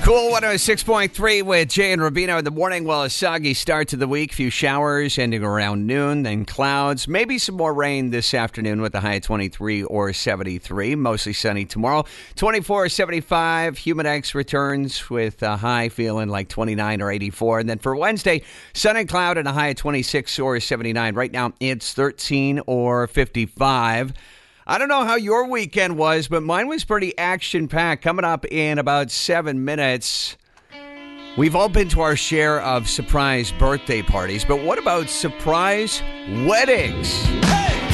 Cool 106.3 with Jay and Rubino in the morning. Well, a soggy start to the week. Few showers ending around noon, then clouds. Maybe some more rain this afternoon with a high of 23 or 73. Mostly sunny tomorrow. 24 or 75. Humidex returns with a high feeling like 29 or 84. And then for Wednesday, sun and cloud and a high of 26 or 79. Right now, it's 13 or 55. I don't know how your weekend was, but mine was pretty action-packed. Coming up in about 7 minutes, we've all been to our share of surprise birthday parties, but what about surprise weddings? Hey!